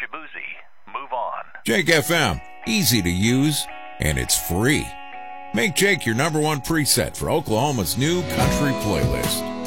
Shabuzi. Move on. Jake FM, easy to use, and it's free. Make Jake your number one preset for Oklahoma's new country playlist.